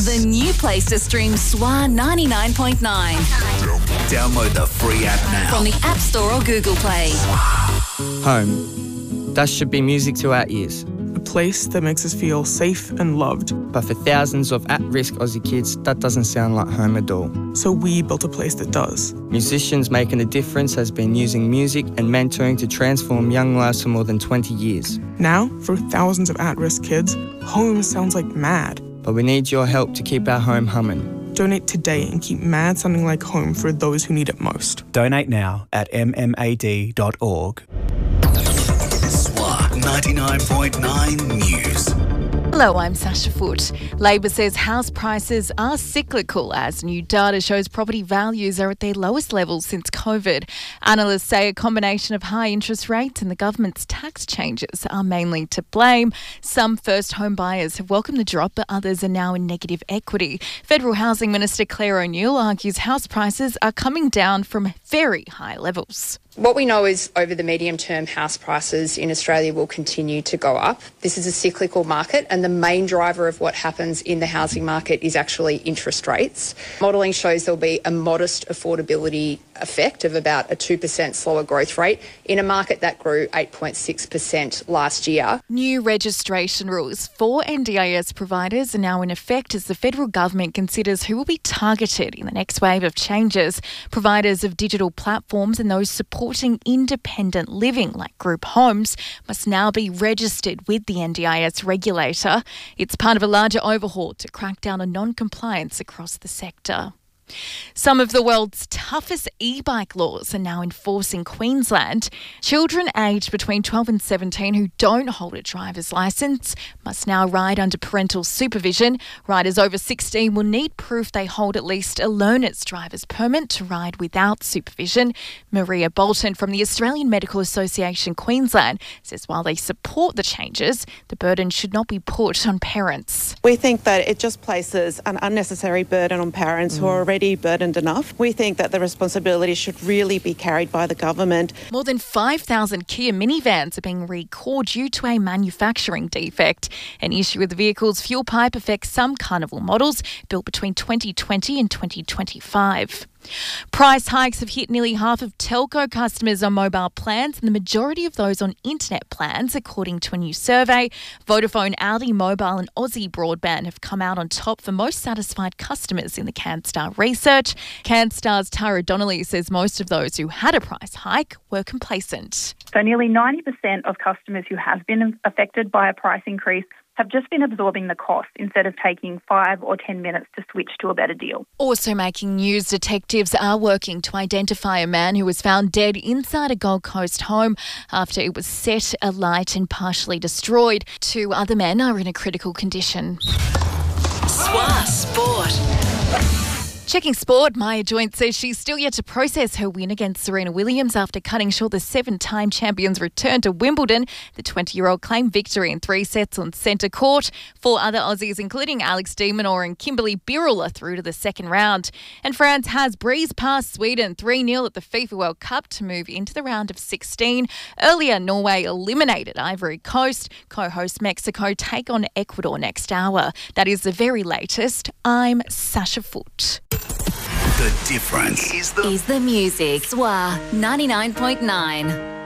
The new place to stream SWA 99.9. Download the free app now. From the App Store or Google Play. Home. That should be music to our ears. A place that makes us feel safe and loved. But for thousands of at-risk Aussie kids, that doesn't sound like home at all. So we built a place that does. Musicians Making a Difference has been using music and mentoring to transform young lives for more than 20 years. Now, for thousands of at-risk kids, home sounds like mad. But we need your help to keep our home humming. Donate today and keep mad sounding like home for those who need it most. Donate now at mmad.org. SWA 99.9 News. Hello, I'm Sasha Foote. Labor says house prices are cyclical as new data shows property values are at their lowest levels since COVID. Analysts say a combination of high interest rates and the government's tax changes are mainly to blame. Some first home buyers have welcomed the drop, but others are now in negative equity. Federal Housing Minister Claire O'Neil argues house prices are coming down from very high levels. What we know is over the medium term, house prices in Australia will continue to go up. This is a cyclical market and the main driver of what happens in the housing market is actually interest rates. Modelling shows there'll be a modest affordability effect of about a 2% slower growth rate in a market that grew 8.6% last year. New registration rules for NDIS providers are now in effect as the federal government considers who will be targeted in the next wave of changes. Providers of digital platforms and those supporting independent living like group homes must now be registered with the NDIS regulator. It's part of a larger overhaul to crack down on non-compliance across the sector. Some of the world's toughest e-bike laws are now enforced in Queensland. Children aged between 12 and 17 who don't hold a driver's licence must now ride under parental supervision. Riders over 16 will need proof they hold at least a learner's driver's permit to ride without supervision. Maria Bolton from the Australian Medical Association Queensland says while they support the changes, the burden should not be put on parents. We think that it just places an unnecessary burden on parents who are already burdened enough. We think that the responsibility should really be carried by the government. More than 5,000 Kia minivans are being recalled due to a manufacturing defect. An issue with the vehicle's fuel pipe affects some Carnival models built between 2020 and 2025. Price hikes have hit nearly half of telco customers on mobile plans and the majority of those on internet plans, according to a new survey. Vodafone, Aldi Mobile and Aussie Broadband have come out on top for most satisfied customers in the CanStar research. CanStar's Tara Donnelly says most of those who had a price hike were complacent. So nearly 90% of customers who have been affected by a price increase have just been absorbing the cost instead of taking 5 or 10 minutes to switch to a better deal. Also making news, detectives are working to identify a man who was found dead inside a Gold Coast home after it was set alight and partially destroyed. 2 other men are in a critical condition. SWA Sport. Checking sport, Maya Joint says she's still yet to process her win against Serena Williams after cutting short the 7-time champion's return to Wimbledon. The 20-year-old claimed victory in 3 sets on centre court. 4 other Aussies, including Alex de Minaur and Kimberly Birrell, are through to the second round. And France has breezed past Sweden 3-0 at the FIFA World Cup to move into the round of 16. Earlier, Norway eliminated Ivory Coast. Co-host Mexico take on Ecuador next hour. That is the very latest. I'm Sasha Foote. The difference is the music. SWA 99.9.